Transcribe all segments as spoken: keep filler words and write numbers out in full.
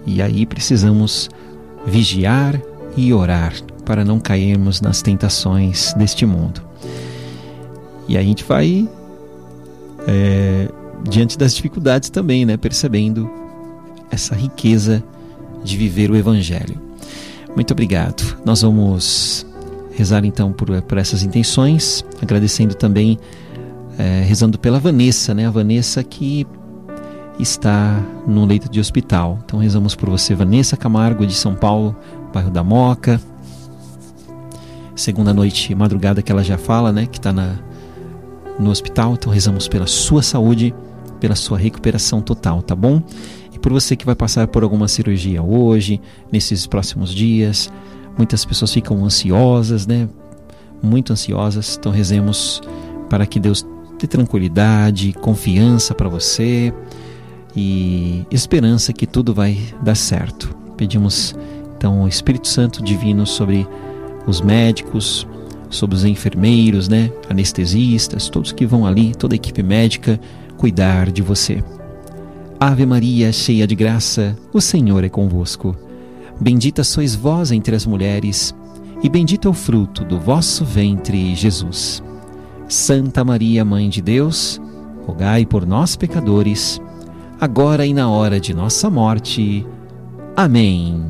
E aí precisamos vigiar e orar para não cairmos nas tentações deste mundo. E a gente vai é, diante das dificuldades também, né? Percebendo essa riqueza de viver o Evangelho. Muito obrigado. Nós vamos rezar então por, por essas intenções, agradecendo também, é, rezando pela Vanessa, né? A Vanessa que está no leito de hospital. Então rezamos por você, Vanessa Camargo, de São Paulo, bairro da Moca. Segunda noite, madrugada que ela já fala, né? Que está na, no hospital. Então rezamos pela sua saúde, pela sua recuperação total, tá bom? E por você que vai passar por alguma cirurgia hoje, nesses próximos dias. Muitas pessoas ficam ansiosas, né? Muito ansiosas. Então rezemos para que Deus dê tranquilidade, confiança para você e esperança que tudo vai dar certo. Pedimos então o Espírito Santo divino sobre os médicos, sobre os enfermeiros, né? Anestesistas, todos que vão ali, toda a equipe médica, cuidar de você. Ave Maria, cheia de graça, o Senhor é convosco. Bendita sois vós entre as mulheres, e bendito é o fruto do vosso ventre, Jesus. Santa Maria, Mãe de Deus, rogai por nós, pecadores, agora e na hora de nossa morte. Amém.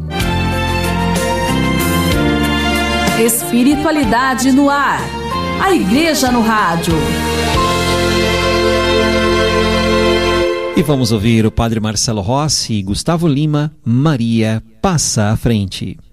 Espiritualidade no ar. A Igreja no Rádio. E vamos ouvir o Padre Marcelo Rossi e Gustavo Lima, Maria Passa à Frente.